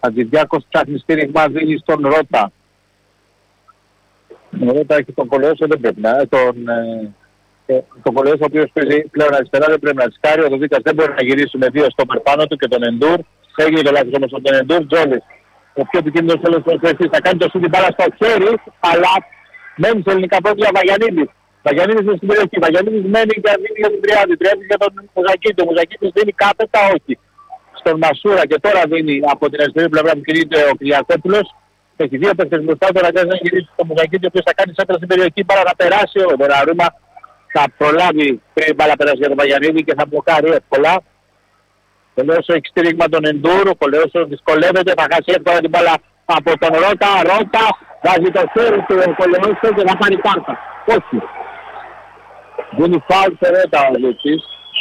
Χατζηδιάκος ψάχνει στήριγμα, δίνει στον Ρώτα. Ο Ρώτα έχει τον Κολεόσο, δεν πρέπει να... Τον Κολεόσο ο οποίος παίζει πλέον αριστερά, δεν πρέπει να ρισκάρει. Ο Δοβίτας δεν μπορεί να γυρίσει με δύο στο περπάνω του και τον Εντούρ. Έγινε το λάθος όμως τον Εντούρ. Τζόλης, ο πιο επικίνδυνος τέλος των θέσης, θα κάνει το σούτ την μπάλα στο χέρι, αλλά μένει σε ελληνικά πόδια Βαγιανίδης. Βαγιανίδης είναι στην περιοχή. Βαγιανίδης μένει και δίνει για την Τριάδη. Τριάδη για τον Μουζακίτη. Ο Μουζακίτης δίνει κάθετα, όχι. Στον Μασούρα και τώρα δίνει από την αριστερή πλευρά που κινείται ο Κυριακόπουλος. Έχει δύο παίκτες μπροστά, τώρα δεν θα γυρίσει στο Μουζακίτη, ο οποίος θα κάνει σέντρα στην περιοχή. Πάρα να περάσει ο Δωραρούμα. Θα προλάβει πριν η μπάλα περάσει για τον Βαγιανίδη και θα μπλοκάρει εύκολα. Ο Κολεόσο έχει στήριγμα τον Εντούρ, ο Κολεόσο δυσκολεύεται, θα χάσει εύκολα την μπάλα από τον Ρώτα. Ρώτα βάζει το χέρι του ο Κολεόσο και θα πάρει κάρτα. Όχι. Δίνει φάουλ σε Ρώτα ο Λούτσης.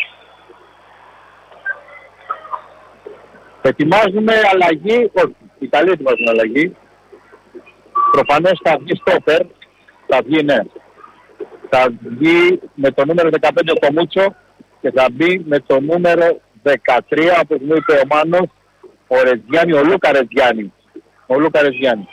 Ετοιμάζουμε αλλαγή, όχι, οι Ιταλοί ετοιμάζουν αλλαγή. Προφανώς θα βγει στόπερ, θα βγει ναι. Θα βγει με το νούμερο 15 ο Κομούτσο και θα μπει με το νούμερο 13, όπως μου είπε ο Μάνος, ο Ρετζιάννη, ο Λούκα Ρετζιάννη. Ο Λούκα Ρετζιάννη.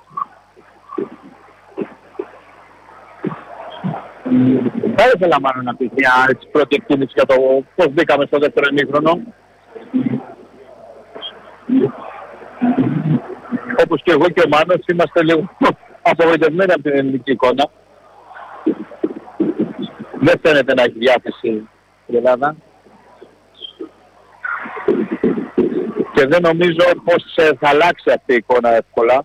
Θα ήθελα μάλλον να πεις μια πρώτη εκτίμηση για το πώς μπήκαμε στο δεύτερο ημίχρονο. Όπως και εγώ και ο Μάνος είμαστε λίγο απογοητευμένοι από την ελληνική εικόνα. Δεν φαίνεται να έχει διάθεση η Ελλάδα. Και δεν νομίζω πως θα αλλάξει αυτή η εικόνα εύκολα.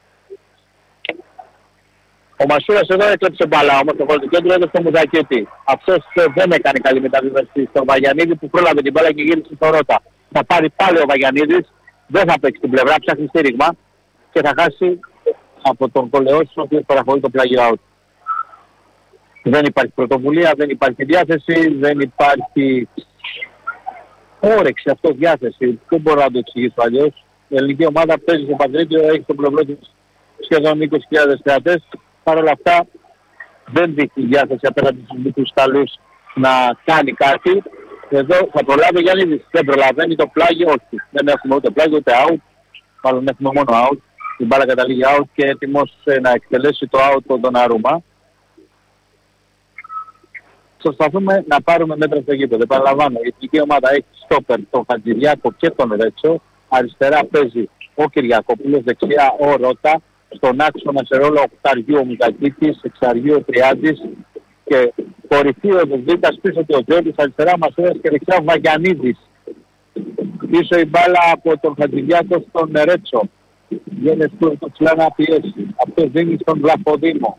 Ο Μασούρας εδώ έκλεψε μπάλα όμως το κόλ του κέντρου, έδωσε στο Μουζακίτη. Αυτός δεν έκανε καλή μεταβίβαση στον Βαγιανίδη που πρόλαβε την μπάλα και γύρισε στο Ρώτα. Θα πάρει πάλι ο Βαγιανίδης, δεν θα παίξει την πλευρά, ψάχνει στήριγμα και θα χάσει από τον Κολεόσο ο οποίος παραχωρεί το πλάγιο out. Δεν υπάρχει πρωτοβουλία, δεν υπάρχει διάθεση, δεν υπάρχει όρεξη, αυτό διάθεση. Δεν μπορώ να το εξηγήσω αλλιώς. Η ελληνική ομάδα παίζει στο Παντρίκιο, έχει στο πλευρό της σχεδόν 20.000 θεατές. Παρ' όλα αυτά δεν δείχνει διάθεση απέναντι στους μικρούς Ιταλούς να κάνει κάτι. Εδώ θα προλάβει ο Γιάννης, δεν προλαβαίνει το πλάγιο, όχι. Δεν έχουμε ούτε πλάγιο ούτε out, μάλλον έχουμε μόνο out. Η μπάλα καταλήγει out και έτοιμος να εκτελέσει το out τον Ντοναρούμα. Προσπαθούμε να πάρουμε μέτρα στο γήπεδο. Επαναλαμβάνω, η εθνική ομάδα έχει στόπερ τον Χατζηδιάκο και τον Ρέτσο. Αριστερά παίζει ο Κυριακόπουλος, δεξιά ο Ρώτα. Στον άξονα σε ρόλο οκταριού ο Μουζακίτης, εξαριού ο Τριάντης και κορυφή ο Δουβίτας, πίσω του ο Τζόρτης, αριστερά Μασούρας και δεξιά ο Βαγιανίδης. Πίσω η μπάλα από τον Χατζηδιάκο στον Ρέτσο. Γίνεται το ψηλά να πιέσει. Αυτός δίνει στον Βλαχοδήμο.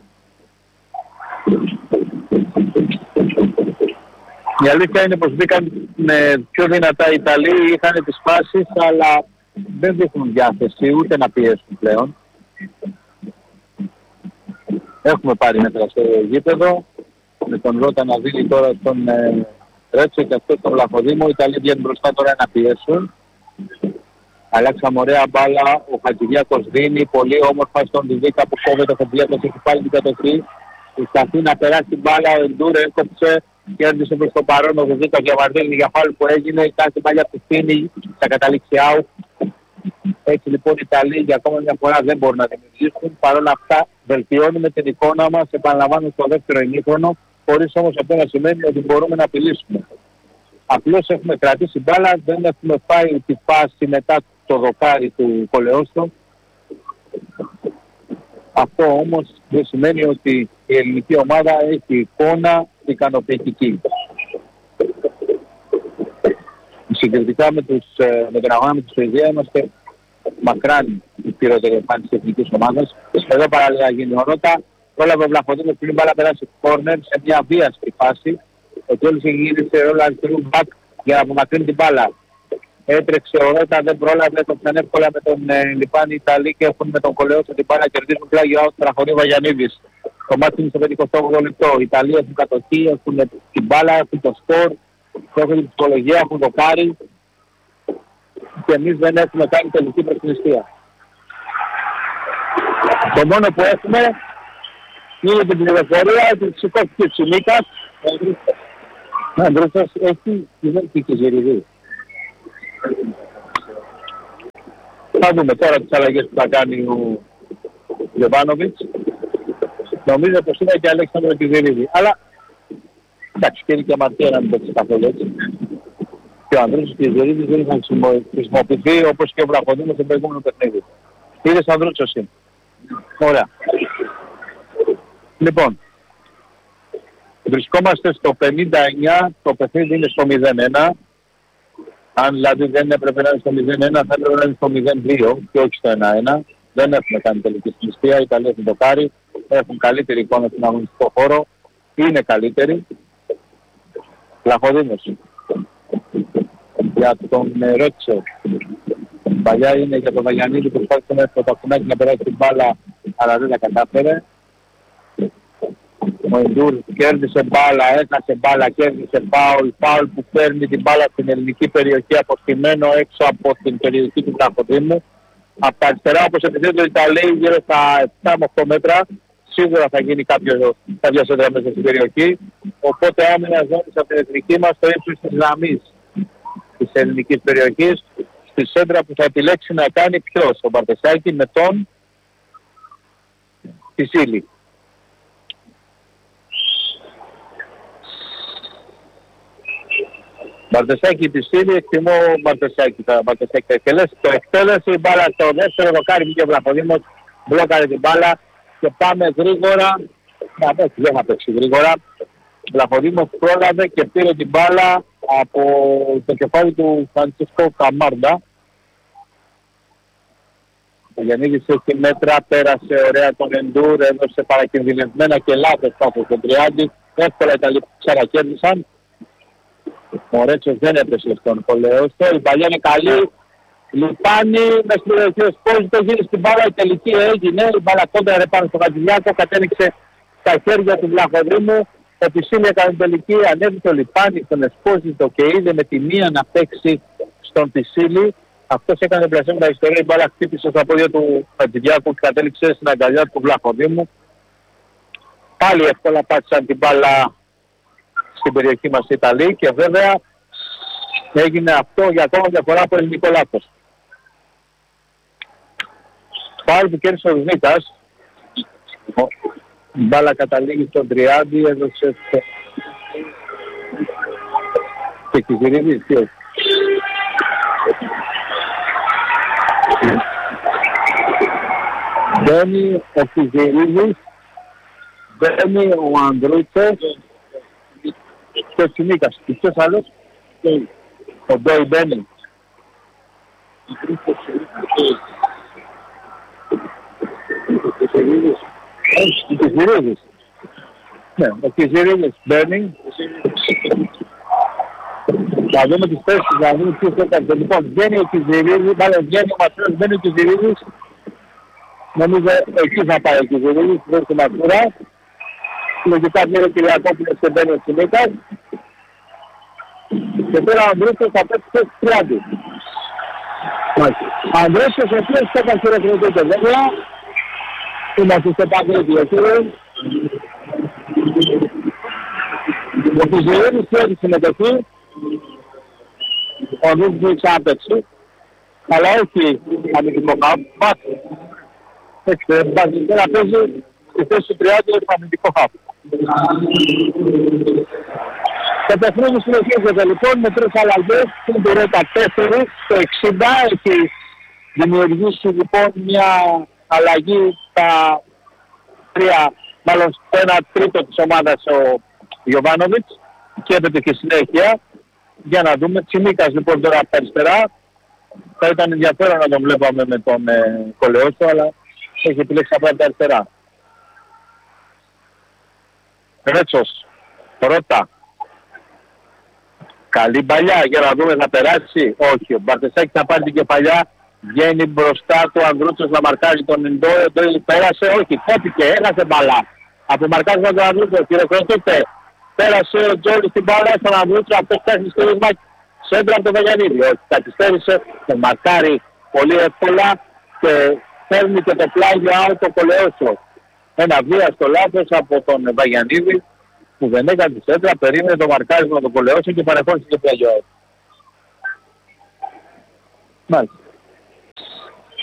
Η αλήθεια είναι πως μπήκαν πιο δυνατά οι Ιταλοί, είχαν τις φάσεις, αλλά δεν δείχνουν διάθεση ούτε να πιέσουν πλέον. Έχουμε πάρει μέτρα στο γήπεδο, με τον Ρώτα να δίνει τώρα στον Ρέτσο και αυτό τον Βλαχοδήμο. Οι Ιταλοί βγαίνουν μπροστά τώρα να πιέσουν. Αλλάξαμε ωραία μπάλα, ο Χατζηδιάκος δίνει πολύ όμορφα στον Δουβίκα που κόβεται, ο Χατζηδιάκος έχει πάλι την κατοχή. Προσπαθεί να περάσει την μπάλα, ο Εντούρ έκοψε, κέρδισε προς το παρόν ο Δουβίκα και αμαρτύρει για φάουλ που έγινε, η κάθε παλιά του φύνει, θα καταλήξει out. Έτσι λοιπόν οι Ιταλοί για ακόμα μια φορά δεν μπορούν να δημιουργήσουν, παρόλα αυτά βελτιώνουμε την εικόνα μας, επαναλαμβάνω στο δεύτερο ημίχρονο, χωρίς όμως αυτό να σημαίνει ότι μπορούμε να απειλήσουμε. Απλώς έχουμε κρατήσει μπάλα, δεν έχουμε πάει τη φάση μετά το δοκάρι του Κολεόστο. Αυτό όμως δεν σημαίνει ότι η ελληνική ομάδα έχει εικόνα ικανοποιητική. Συγκριτικά με τον αγώνα με τη Σουηδία είμαστε μακράν η πυρότερη εμφάνιση της εθνικής ομάδας. Εδώ παράλληλα γίνει ο Ρώτα, πρόλαβε ο Βλαχοδήμος πριν μπάλα περάσει κόρνερ σε μια βίαστη φάση. Ο Τζόλης γύρισε ρόλο αριστερού μπακ για να απομακρύνει την μπάλα. Έτρεξε ο Ρώτα, δεν πρόλαβε, το πιάνε εύκολα με τον Λιπάνη Ιταλοί και έχουν με τον Κολεόσο την μπάλα, κερδίζουν πλάγιο out, παραχωρεί ο Βαγιανίδης. Το μάτι είναι στο 58 λεπτό. Οι Ιταλοί έχουν κατοχή, έχουν την μπάλα, έχουν το σκορ, έχουν την ψυχολογία, έχουν το κάρι και εμείς δεν έχουμε κάνει τελική προτιμησία. Το μόνο που έχουμε είναι την πληροφορία ότι σηκώθηκε ο Τσιμίκας. Ο Ανδρούσας έχει κυβέρνηση και Ζηριδίου. Θα δούμε τώρα τις αλλαγές που θα κάνει ο Γιοβάνοβιτς. Νομίζω πως είναι και Αλέξανδρο Κιζηρίδη. Αλλά εντάξει, και είναι και αμαρτία να μην παίξει καθόλου έτσι. Και ο Ανδρούτσος Κιζηρίδης δεν θα χρησιμοποιηθεί όπως και ο Βραχοδήμος στο προηγούμενο παιχνίδι. Είδες Ανδρούτσος είναι. Ωραία. Λοιπόν, βρισκόμαστε στο 59, το παιχνίδι είναι στο 0-1. Αν δηλαδή δεν έπρεπε να είναι στο 0-1, θα έπρεπε να είναι στο 0-2 και όχι στο 1-1. Δεν έχουμε κάνει τελική συνιστία, οι Ιταλοί έχουν το πάρει, έχουν καλύτερη εικόνα στον αγωνιστικό χώρο, είναι καλύτεροι. Βλαχοδήμος. Για τον Ρότσο. Παλιά είναι για τον Βαγιανίδη που προσπάθησε μέσα στο Πακουνάκι να περάσει την μπάλα, αλλά δεν τα κατάφερε. Ο Εντούρ κέρδισε μπάλα, έχασε μπάλα, κέρδισε φάουλ που παίρνει την μπάλα στην ελληνική περιοχή αποστημένο έξω από την περιοχή του Βλαχοδήμου. Από τα αριστερά όπως επιθέτουν οι Ιταλοί γύρω στα 7-8 μέτρα, σίγουρα θα γίνει κάποια σέντρα μέσα στην περιοχή. Οπότε άμυνα ζώνης από την εθνική μας στο ύψος της γραμμής της ελληνικής περιοχής, στη σέντρα που θα επιλέξει να κάνει ποιος, ο Μπαρτεσάκη με τον Φυσίλη. Μπαρτεσάκη Φυσίλη, εκτιμώ Μπαρτεσάκη θα εκτελέσει. Το εκτέλεσε η μπάλα στο δεύτερο δοκάρι και ο Βλαχοδήμος μπλόκαρε την μπάλα και πάμε γρήγορα. Δεν θα παίξει γρήγορα. Ο Βλαχοδήμος πρόλαβε και πήρε την μπάλα από το κεφάλι του Φραντσίσκο Καμάρντα. Ο Γιαννίδης έχει μέτρα, πέρασε ωραία τον Εντούρ, έδωσε παρακινδυνευμένα και λάθος πάθος στον Τριάντη. Εύκολα οι Ιταλοί ξανακέρδισαν. Ο Ρέτσος δεν έπεσε στον Κολεόστο, η παλιά είναι καλή. Λιπάνει με στην περιοχή ο Σπόζητο, γύρει στην μπάλα, η τελική έγινε. Η μπάλα κόντρα πάνω στο Χατζηλιάκο, κατέληξε στα χέρια του Βλαχοδήμου. Ο Φυσίλη έκανε την τελική, ανέβηκε ο Λιπάνη στον Εσπόζητο και είδε με τη μία να παίξει στον Φυσίλη. Αυτός έκανε πλασέματα ιστορία, η μπάλα χτύπησε στα πόδια του Χατζηλιάκου και κατέληξε στην αγκαλιά του Βλαχοδήμου. Πάλι εύκολα πάτησαν την μπάλα στην περιοχή μας οι Ιταλοί και βέβαια έγινε αυτό για ακόμα μια φορά από ελληνικό λάθος. Πάλι που κέρδισε ο Ρουσνίκας, η μπάλα καταλήγει στον Τριάντη, έδωσε και Κιζηρίδης και μπαίνει ο Κιζηρίδης, μπαίνει ο Ανδρούτσος και ο Τσιμίκας. Και ποιος άλλος? Ο Ντόι μπαίνει. Ο Κιζηρίδης. Ναι, ο Κιζηρίδης μπαίνει. Θα δούμε τις θέσεις, θα δούμε ποιος έκανε. Λοιπόν, βγαίνει ο Κιζηρίδης, μάλλον βγαίνει ο Ματσέρας, μπαίνει ο Κιζηρίδης. Νομίζω εκεί θα πάει ο Κιζηρίδης, δεν στη Ματσούρα. Λογικά βγαίνει ο Κυριακόπουλος και μπαίνει ο Τσιμίκας. Και τώρα ο Ανδρούτσος θα παίξει στο 30. Ο Ανδρούτσος ο οποίος θα έκανε χειροκροτήτες βέβαια. Είμαστε στο Παγκρίτιο κύριε. Ο Κιζηρίδης έχει συμμετοχή. Ο Ανδρούτσος έχει ξαναπαίξει. Αλλά όχι αμυντικό χάπ. Έτσι, τώρα παίζει στη θέση του 30 είναι αμυντικό χάπ. Το παιχνίδι συνεχίζεται λοιπόν με τρεις αλλαγές, στην πυρέτα 4, στο 60 έχει δημιουργήσει λοιπόν μια αλλαγή στα 3, μάλλον στο 1/3 της ομάδας ο Γιοβάνοβιτς και έπεται και συνέχεια για να δούμε. Τσιμίκας λοιπόν τώρα από τα αριστερά, θα ήταν ενδιαφέρον να τον βλέπαμε με τον Κολεόστο, αλλά έχει επιλέξει από τα αριστερά. Ρέτσος, Ρώτα. Καλή παλιά, για να δούμε θα περάσει. Όχι, ο Μπαρτεσάκης θα πάρει την κεφαλιά. Βγαίνει μπροστά του Ανδρούτσος να μαρκάζει τον Εντόι. Πέρασε, όχι, κόπηκε, έχασε μπαλά. Από μαρκάζουμε τον Ανδρούτσο, χειροκροτείται. Πέρασε ο Τζόλης στην μπάλα στον Ανδρούτσο, αυτός φτάσει στο ρίσμα. Σέντρα από τον Βαγιανίδη. Όχι, καθυστέρησε, τον μαρκάρει πολύ εύκολα και φέρνει και το πλάγιο out το Κολεόστο. Ένα βίαστο λάθος από τον Βαγιανίδη που δεν έκανε τη σέντρα, περίμενε το μαρκάρισμα τον Κολεόστο και παρεχώρησε το πλάγιο out. Μάλιστα.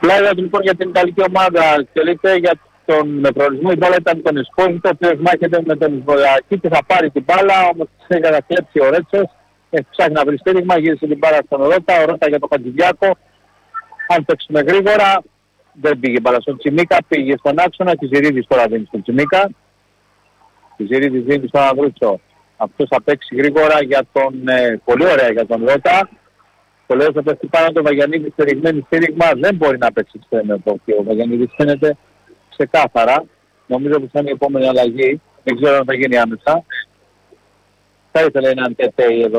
Πλάγια λοιπόν για την Ιταλική ομάδα τελείται για τον προορισμό. Η μπάλα ήταν τον Εσπόζητο, ο οποίος μάχεται με τον Ισβολιακή και θα πάρει την μπάλα, όμως της έχει κατακλέψει ο Ρέτσος. Ψάχνει να βρει στήριγμα, γύρισε την μπάλα στον Ρώτα, ο Ρώτα για τον Χατζηδιάκο. Αν παίξουμε γρήγορα, δεν πήγε μπάλα στον Τσιμίκα, πήγε στον άξονα, Κιζηρίδης τώρα δίνει στον Τσιμίκα. Κιζηρίδης δίνει στον Ανδρούτσο. Αυτός θα παίξει γρήγορα για τον, πολύ ωραία για τον Ρώτα. Το λέω θα πέφτει πάνω το Βαγιανίδη στηριγμένη στήριγμα, δεν μπορεί να παίξει ξένο το οποίο ο Βαγιανίδης φαίνεται ξεκάθαρα. Νομίζω ότι θα είναι η επόμενη αλλαγή, δεν ξέρω αν θα γίνει άμεσα. Θα ήθελε έναν τετέι εδώ,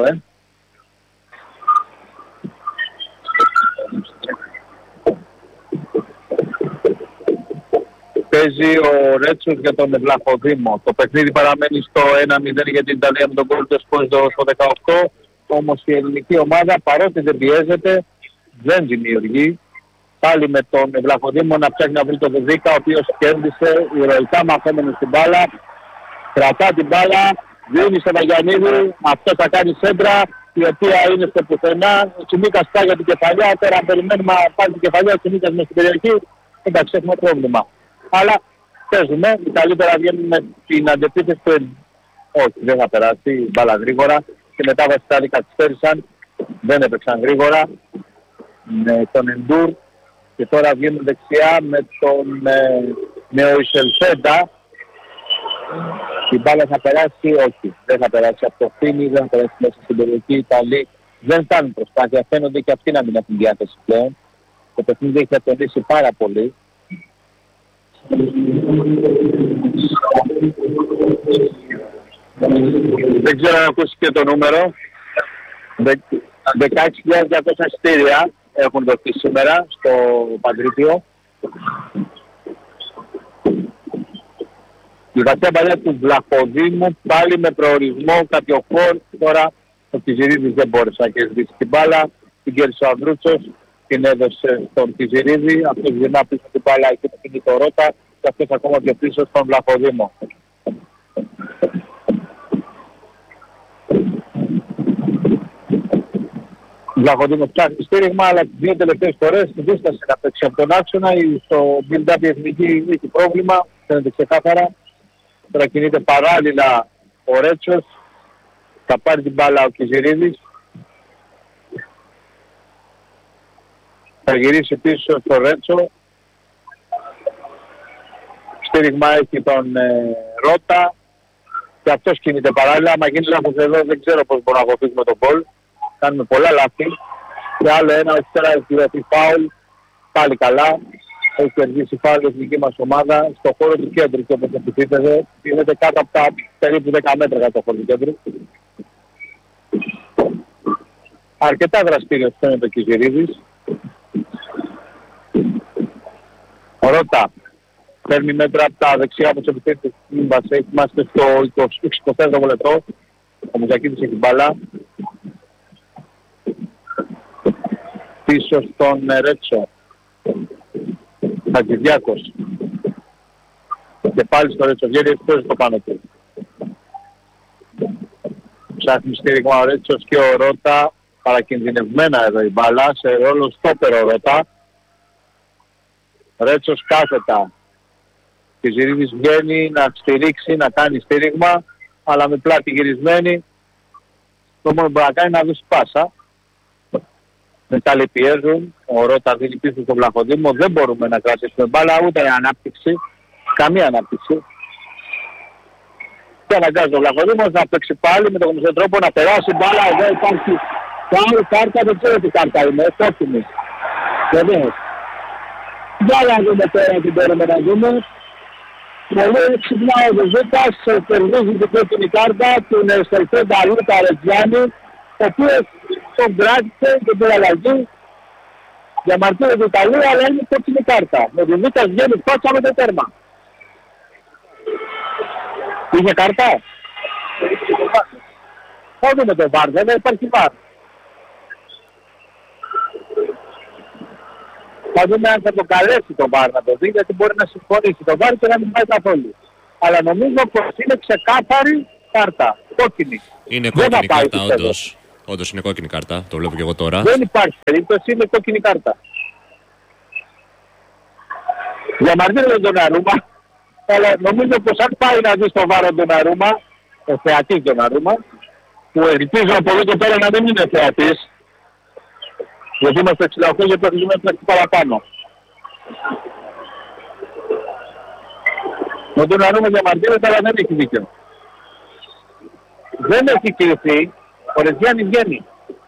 Παίζει ο Ρέτσος για τον Βλαχοδήμο. Το παιχνίδι παραμένει στο 1-0 για την Ιταλία με τον γκολ του Εσπόζητο στο 18. Όμως η ελληνική ομάδα παρότι δεν πιέζεται, δεν δημιουργεί. Πάλι με τον Βλαχοδήμο να ψάχνει να βρει τον Δεδίκα, ο οποίος κέρδισε ηρωικά μαθαίνοντας την μπάλα. Κρατά την μπάλα, δίνει στο Βαγιανίδη, αυτό θα κάνει σέντρα, η οποία είναι στο πουθενά. Ο Τσιμίκας πάει για την κεφαλιά, τώρα περιμένουμε να πάρει την κεφαλιά, ο Τσιμίκας μες στην περιοχή, εντάξει έχουμε πρόβλημα. Αλλά παίζουμε, καλύτερα βγαίνουμε με την αντεπίθεση του. Όχι, δεν θα περάσει η μπάλα γρήγορα και μετά βασικά καθυστέρησαν, δεν έπαιξαν γρήγορα με τον Εντούρ και τώρα βγαίνουν δεξιά με τον Νεοϊσελφέντα. Η μπάλα θα περάσει, όχι, δεν θα περάσει από το Φίνι, δεν θα περάσει μέσα στην περιοχή. Οι Ιταλοί δεν κάνουν προσπάθεια, φαίνονται και αυτοί να μην έχουν διάθεση πλέον. Το παιχνίδι έχει ατονίσει πάρα πολύ. Δεν ξέρω αν ακούσει και το νούμερο. 16.200 εισιτήρια έχουν δοθεί σήμερα στο Παντρίτιο. Η βαθιά παλιά του Βλαχοδήμου πάλι με προορισμό Κατιοφόρ. Τώρα ο Κιζηρίδης δεν μπόρεσε να κερδίσει την μπάλα. Την κέρδισε ο Ανδρούτσος, την έδωσε στον Κιζηρίδη. Αυτός γυρνά πίσω την μπάλα και πήγε το Ρώτα και αυτός ακόμα πιο πίσω στον Βλαχοδήμο. Βλαχοδήμος ψάχνει στήριγμα, αλλά τις δύο τελευταίες φορές δίστασε να παίξει από τον άξονα. Στο build-up η εθνική έχει πρόβλημα, φαίνεται ξεκάθαρα. Τώρα κινείται παράλληλα ο Ρέτσος, θα πάρει την μπάλα ο Κιζηρίδης. Θα γυρίσει πίσω στο Ρέτσο. Στήριγμα έχει τον Ρώτα και αυτός κινείται παράλληλα. Άμα γίνει λάθος εδώ δεν ξέρω πώς μπορούμε να αποφύγουμε τον γκολ. Κάνουμε πολλά λάθη. Και άλλο ένα, όχι τώρα έχει δοθεί φάουλ. Πάλι καλά. Έχει κερδίσει φάουλ η εθνική μας ομάδα στο χώρο του κέντρου και όπως επιθυμείτε. Είναι κάτω από τα περίπου 10 μέτρα κάτω από το χώρο του κέντρου. Αρκετά δραστήριος φαίνεται ο Κιζηρίδης. Ο Ρώτα παίρνει μέτρα από τα δεξιά από τους επιθέτες της Μίμπας. Είμαστε στο 24 λεπτό. Ο Μουζακίδης έχει μπάλα. Πίσω στον Ρέτσο. Χατζηδιάκος. Και πάλι στο Ρέτσο. Βγαίνει εκτός το πάνω του. Ψάχνει στήριγμα ο Ρέτσος και ο Ρώτα. Παρακινδυνευμένα εδώ η μπάλα. Σε ρόλο στόπερ ο Ρώτα. Ρέτσος κάθετα. Κιζηρίδης βγαίνει να στηρίξει, να κάνει στήριγμα. Αλλά με πλάτη γυρισμένη. Το μόνο που μπορεί να κάνει είναι να δώσει πάσα. Μετά πιέζουν, ο Ρώτα δίνει πίσω στον Βλαχοδήμο, δεν μπορούμε να κρατήσουμε μπάλα, ούτε ανάπτυξη, καμία ανάπτυξη. Και αναγκάζει ο Βλαχοδήμος να παίξει πάλι με τον γνωστό τρόπο να περάσει μπάλα, εδώ υπάρχει φάουλ, κάρτα, δεν ξέρω τι κάρτα είναι, κόκκινη. Βεβαίως. Για να δούμε τώρα τι μπορούμε να δούμε. Πολύ ξυπνά ο Δεζούκας, κερδίζει την κόκκινη κάρτα, την Εστερφέντα Λούκα Ρετζιάννη, ο οποίος τον κράτησε και την αλλαγή διαμαρτύρεται την Ιταλία, αλλά είναι κόκκινη κάρτα. Με την Βίκας βγαίνει πάτσα με το τέρμα. Είχε κάρτα. Όχι με το βάρ, δεν υπάρχει βάρ. Θα δούμε αν θα το καλέσει το βάρ να το δει, γιατί μπορεί να συμφωνήσει το βάρ και να μην πάει καθόλου. Αλλά νομίζω πως είναι ξεκάθαρη κάρτα, κόκκινη. Είναι κόκκινη κάρτα όντως. Όντως είναι κόκκινη κάρτα, το βλέπω και εγώ τώρα. Δεν υπάρχει περίπτωση, είναι κόκκινη κάρτα. Διαμαρτύρεται τον Ντοναρούμα, αλλά νομίζω πως αν πάει να δει στο βάρο τον Ντοναρούμα, ο θεατής Ντοναρούμα, που ελπίζω από εδώ και πέρα να μην είναι θεατής, γιατί είμαστε 68 και πρέπει να είμαστε παραπάνω. Ο Ντοναρούμα διαμαρτύρεται, αλλά δεν έχει δίκιο. Δεν έχει κληθεί, ο Ρεζιάννη βγαίνει.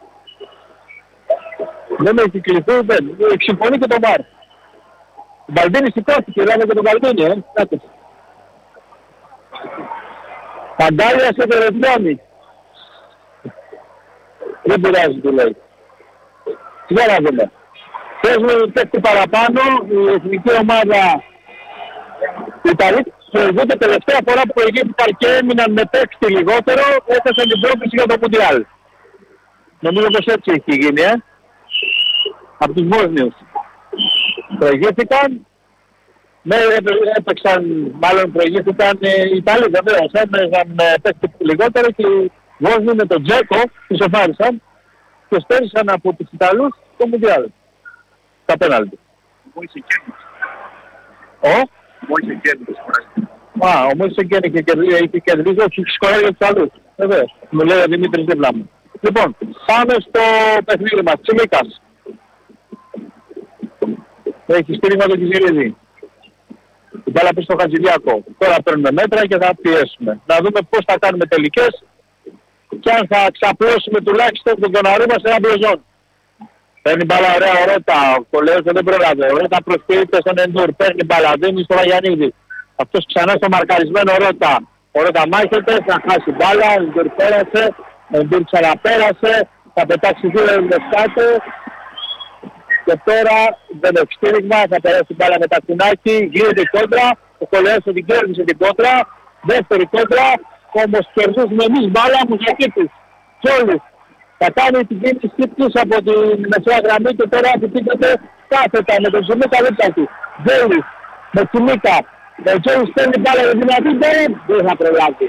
Δεν έχει κληθεί, δεν. Συμφωνεί και το Βάρ. Ο Μπαλντίνη σηκώθηκε, λέμε και τον Μπαλντίνη, Παντάλιασε το Ρεζιάννη. Δεν πειράζει, του λέει. Για να δούμε. Θες μου παίξει παραπάνω, η εθνική ομάδα η Ιταλία προηγούνται τελευταία φορά που προηγήθηκαν και έμειναν με παίκτη λιγότερο, έφτασαν την πρόκληση για το Μουντιάλ. Νομίζω πως έτσι έχει γίνει, από τους Βόσνιους. Προηγήθηκαν, έπαιξαν, μάλλον προηγήθηκαν οι Ιταλοί, βεβαίως, έμειναν με παίκτη λιγότερο και οι Βόσνιοι με τον Τζέκο τους εφάρισαν και στέρισαν από τους Ιταλούς το Μουντιάλ. Τα πέναλτι. Μόλις κέρδισε. Ο Μόλις και κερδίζει όχι σκορά για τους άλλους. Βεβαίως. Μου λέει ο Δημήτρης δίπλα μου. Λοιπόν, πάμε στο παιχνίδι μας. Τσιμίκας. Έχει στήριγμα τον Κιζηρίδη. Την μπάλα πίσω στο Χατζηδιάκο. Τώρα παίρνουμε μέτρα και θα πιέσουμε. Να δούμε πώς θα κάνουμε τελικές και αν θα ξαπλώσουμε τουλάχιστον τον Ντοναρούμα σε ένα μπλοζόν. Παίρνει μπάλα ωραία ο Ρότα, ο Κολέος δεν πρόλαβε. Ο Ρότα προσποιείται στον Εντούρ, παίρνει μπάλα, δίνει στο Βαγιανίδη. Αυτός ξανά στο μαρκαρισμένο Ρότα. Ο Ρότα μάχεται, θα χάσει μπάλα, ο Εντούρ πέρασε, ο Εντούρ ξαναπέρασε, θα πετάξει δύο κάτω. Και τώρα δεν έχει στήριγμα, θα περάσει μπάλα με τα κουνάκι, γίνεται η κόντρα, ο Κολέος την κέρδισε την κόντρα, δεύτερη κόντρα, όμως κερδίζουμε εμείς μπάλα μου Ζακίτης. Τζόλης. Θα κάνει την κίνηση πίσω από την μεσαία γραμμή και τώρα επιτύχεται κάθετα με τον Τσιμίκα δίπλα του. Τζόλης με Τσιμίκα. Ο Τζόλης παίρνει μπάλα για δυνατή, δεν θα προλάβει.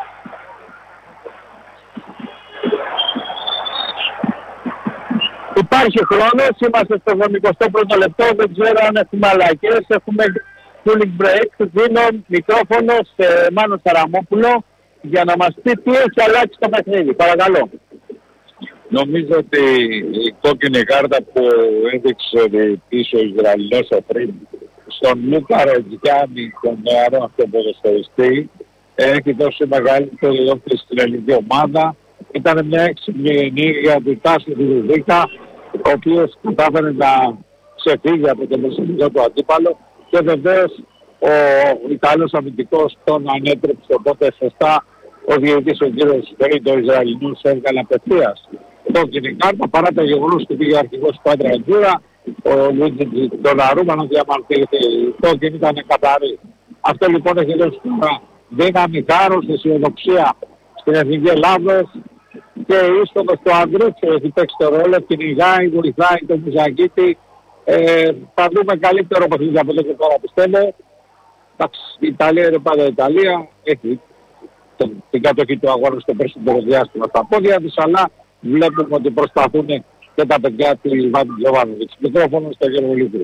Υπάρχει χρόνος, είμαστε στο 21ο λεπτό, δεν ξέρω αν έχουμε αλλαγές, έχουμε cooling break. Δίνω μικρόφωνο σε Μάνο Σαραμόπουλο για να μας πει τι έχει αλλάξει το παιχνίδι. Παρακαλώ. Νομίζω ότι η κόκκινη κάρτα που έδειξε πίσω ο Ισραηλός πριν στον Λούκα Ροτζιάννη, τον νεαρό αυτό ποδοσφαιριστή, έχει δώσει μεγαλύτερη όθηση στην ελληνική ομάδα. Ήταν μια έξυπνη ενέργεια του Τάση του Δίκα, ο οποίος κατάφερε να ξεφύγει από τον προσωπικό του αντίπαλο και βεβαίως ο Ιταλός αμυντικός τον ανέτρεψε, οπότε σωστά ο διαιτητής ο κύριος Περίτο Ισραηλινούς έβγαλε απευθείας κόκκινη κάρτα, παρά το γεγονός ότι πήγε αρχηγός του Άντρα Εντζούρα, ο Λουίτζι Ντοναρούμα να διαμαρτύρεται, η κόκκινη ήταν καθαρή. Αυτό λοιπόν έχει δώσει τώρα δύναμη, θάρρος, αισιοδοξία στην Εθνική Ελλάδος και ίστοδος του Ανδρούτσο έχει παίξει το ρόλο, κυνηγάει, βοηθάει τον Μουζαγκίτη. Θα δούμε καλύτερο παιχνίδι από εδώ και τώρα πιστεύω. Εντάξει, η Ιταλία είναι πάντα η Ιταλία, έχει την κατοχή του αγώνα στο περισσότερο διάστημα στα πόδια της, αλλά βλέπουμε ότι προσπαθούν και τα παιδιά του Ιβάν Γιωβάνοβιτς. Μικρόφωνο στο Γερμολίδη.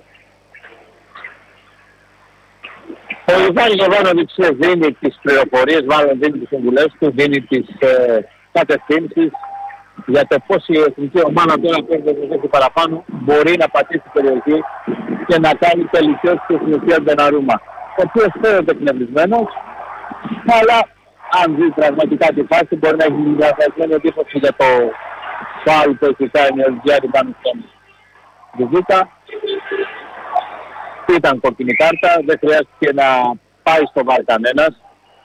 Ο Ιβάν Γιωβάνοβιτς δίνει τις πληροφορίες, μάλλον δίνει τις συμβουλές του, δίνει τις κατευθύνσεις για το πώς η εθνική ομάδα τώρα παίρνει παραπάνω μπορεί να πατήσει την περιοχή και να κάνει τελικές και συνεχεία Ντοναρούμα. Ο οποίος φαίνεται εκνευρισμένος, αλλά αν δει πραγματικά τη φάση μπορεί να έχει διαθεσμένη εντύπωση για το φάουλ που έχει κάνει ο Γιάννη πάνω στον Δουβίκα. Ήταν κόκκινη κάρτα, δεν χρειάστηκε να πάει στο βάρ κανένας.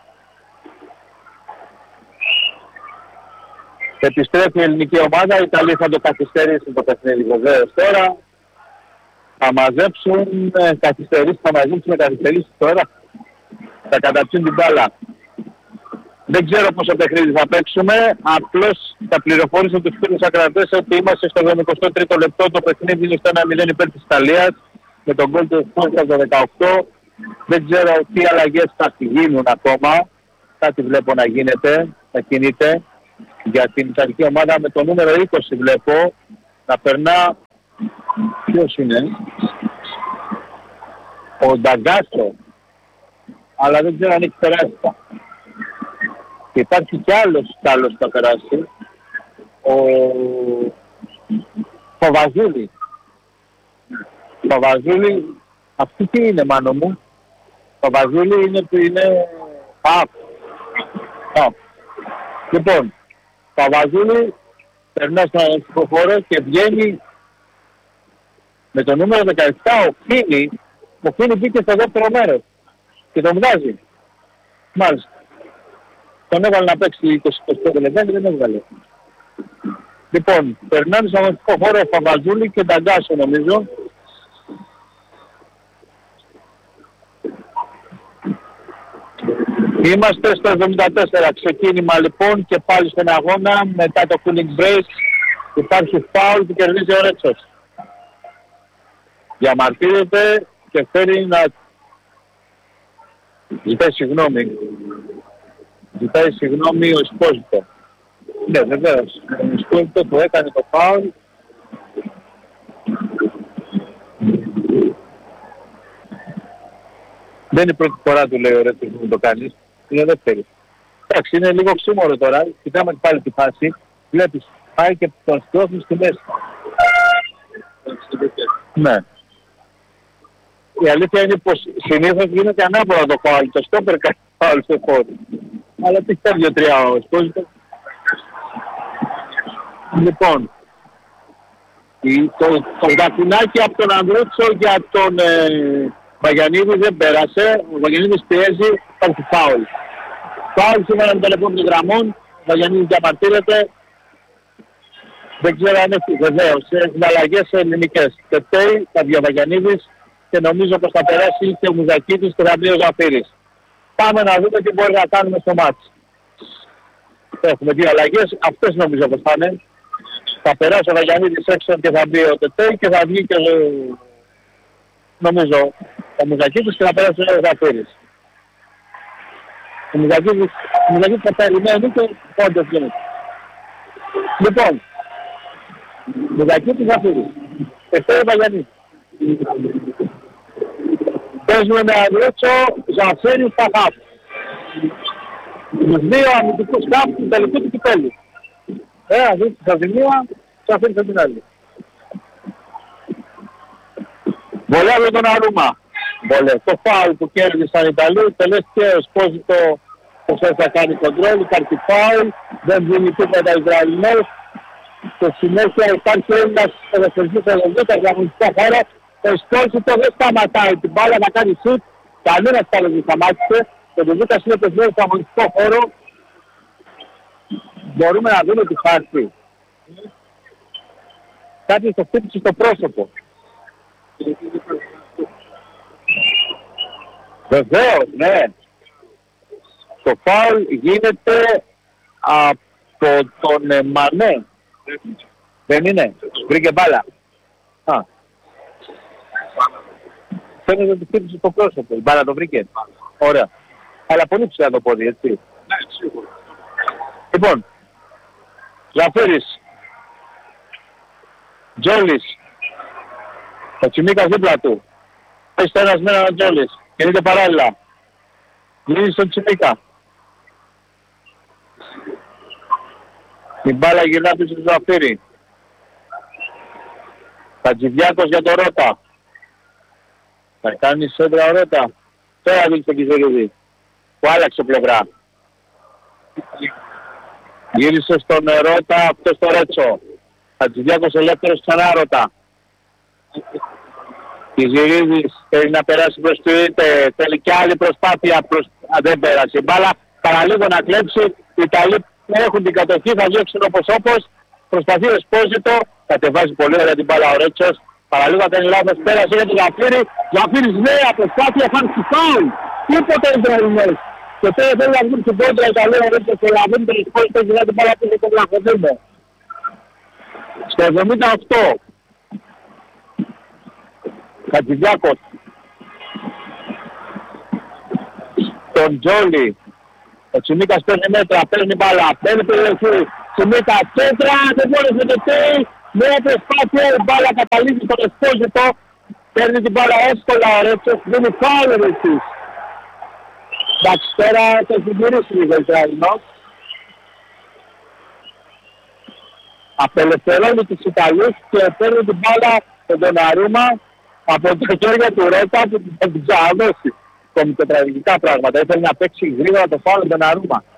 Επιστρέφει η ελληνική ομάδα, η Ιταλία θα το καθυστερήσει το παιχνίδι βεβαίως τώρα. Θα μαζέψουν καθυστερήσεις τώρα. Θα καταψούν την μπάλα. Δεν ξέρω πόσο παιχνίδι θα παίξουμε, απλώς θα πληροφόρησα τους φίλους ακρατές ότι είμαστε στο 23ο λεπτό, το παιχνίδι είναι στο 1-0 υπέρ της Ιταλίας με τον γκολ του Φώστα το 18. Δεν ξέρω τι αλλαγές θα γίνουν ακόμα, κάτι βλέπω να γίνεται, να κινείται για την Ιταλική ομάδα με το νούμερο 20 βλέπω να περνά, ποιος είναι, ο Νταγκάσο, αλλά δεν ξέρω αν έχει περάσει. Και υπάρχει κι άλλος που θα περάσει, ο Παπαζούλη. Παπαζούλη, αυτή τι είναι μάνο μου? Παπαζούλη είναι που είναι Λοιπόν, Παπαζούλη περνά στον χώρο και βγαίνει με το νούμερο 17 ο Φίνι. Ο Φίνι μπήκε στο δεύτερο μέρος και τον βγάζει. Μάλιστα. Τον έβαλε να παίξει 25 λεπτά και δεν έβγαλε. Λοιπόν, περνάνε στον αγωνιστικό χώρο ο Παπαζούλη και Νταγκάσο νομίζω. Είμαστε στο 74. Ξεκίνημα λοιπόν και πάλι στον αγώνα. Μετά το cooling break υπάρχει φάουλ που κερδίζει ο Ρέτσος. Διαμαρτύρεται και θέλει να ζητάει συγγνώμη. Ζητάει συγγνώμη ο Εσπόζητο. Ναι, βεβαίως. Ο Εσπόζητο που έκανε το φάουλ. Δεν είναι η πρώτη φορά του λέει ο Ρέτσος που το κάνεις. Είναι δεύτερη. Εντάξει, είναι λίγο ξύμορο τώρα. Κοιτάμε πάλι τη φάση. Βλέπεις, πάει και τον στρέφει στη μέση. Ναι. Η αλήθεια είναι πως συνήθως γίνεται ανάποδα το φάουλ. Το στόπερ κάνει φάουλ στο χώρο. Αλλά τι φτάνει 2-3 ο Εσπόζητο. Λοιπόν, το γραφινάκι από τον Ανδρούτσο για τον Βαγιανίδη δεν πέρασε. Ο Βαγιανίδης πιέζει, υπάρχει φάουλ. Φάουλ σήμερα με τον επόμενο γραμμών. Ο Βαγιανίδης διαμαρτύρεται. Δεν ξέρω αν έχει βεβαίως. Έχουν αλλαγές ελληνικές. Τετέει, θα βγει ο Βαγιανίδης και νομίζω πως θα περάσει και ο Μουζακίτης και θα βγει ο Ζαφύρης. Πάμε να δούμε τι μπορεί να κάνουμε στο μάτς. Έχουμε δύο αλλαγές. Αυτές νομίζω πως θα είναι. Θα περάσει ο Βαγιανίδης έξω και θα μπει ο Τετέι και θα βγει και νομίζω ο Μουζακίτης και θα περάσει ο Ζαφύρης. Ο Μουζακίτης θα περιμένει και όντως γίνεται. Λοιπόν, Μουζακίτης Ζαφύρης. Τετέι Βαγιανίδης. Παίζουμε με Ανδρέτσο, Ζαφύρης, Παχάπ. Τους δύο αμυντικούς κάπου του τελικού του κυπέλλου. Ανδρέτσος από τη μία, Ζαφύρης από την άλλη. Βολεύει τον Αρούμα. Το φάουλ που κέρδισαν οι Ιταλοί, τελέστηκε ο Εσπόζητο πως θα κάνει κοντρόλ, υπάρχει φάουλ, δεν δίνει τίποτα Ισραηλινός. Και συνέχεια υπάρχει ένας ποδοσφαιριστής Ελλοδότα για αγωνιστικά χώρα. Ο Εσπόζητο δεν σταματάει την μπάλα να κάνει σουτ, κανένας άλλος δεν σταμάτησε. Και το Δούκας είναι πεσμένο στο αγωνιστικό χώρο. Μπορούμε να δούμε τη φάση. Κάποιος το χτύπησε στο πρόσωπο. Βεβαίως, ναι. Το φάουλ γίνεται από τον Μανέ. Δεν είναι. Βρήκε μπάλα. Φαίνεται ότι χτύπησε στο πρόσωπο. Η μπάλα το βρήκε. Ωραία. Αλλά πολύ ψηλά το πόδι, έτσι. Ναι, σίγουρα. Λοιπόν, Ζαφύρης, Τζόλης, ο Τσιμίκας δίπλα του. Έχει το ένας μένα ο Τζόλης. Κινείται παράλληλα. Λύνει στον Τσιμίκα. Η μπάλα γυρνά πίσω στο Ζαφύρη. Χατζηδιάκος για το Ρότα. Θα κάνει σέντρα ο Ρότα. Τώρα δείξει τον Κιζερίδη που άλλαξε πλευρά. Γύρισε στον Ρότα, αυτό στο Ρέτσο. Χατζηδιάκος ελεύθερος ξανά Ρότα. Κιζερίδης θέλει να περάσει προς το είτε, θέλει και άλλη προσπάθεια, δεν πέρασε. Μπάλα παραλίγο να κλέψει, οι Ιταλοί έχουν την κατοχή, θα διώξουν όπως. Προσπαθεί ο Εσπόζητο, κατεβάζει πολύ ωραία την μπάλα ο Ρέτσος. Παραλίγο να κάνει λάθος, πέρασε για τον Ζαφύρη. Ζαφύρης νέα προσπάθεια, φάνει στη φάουλ. Τίποτα Ισραηλινές. Και τώρα θέλει να βγουν στην κόντρα οι Ιταλοί ο Ρέτσος και λαβούν τον Εσπόζητο και να την μπάλα πίσω τον Βλαχοδίνο. Στο 78. Χατζηδιάκος. Τον Τζόλι. Ο Τσιμίκας παίρνει μέτρα, παίρνει μπάλα, παίρνει περιοχή. Τσιμίκας κέντρα, δεν μπόρεσε το τέι. Μια προσπάθεια, η μπάλα καταλήγει στον Εσπόζητο. παίρνει την μπάλα εύκολα ο Ρέτσος, δίνει φάουλ ο Ρέτσος. Εντάξει, τώρα το έχει γυρίσει λίγο ο Ισραηλινός. Απελευθερώνει τους Ιταλούς και παίρνει την μπάλα στον Ντοναρούμα από τα χέρια του Ρέτα που θα την ξαναδώσει. Κομικοτραγικά πράγματα. Ήθελε να παίξει γρήγορα το φάουλ τον Ντοναρούμα.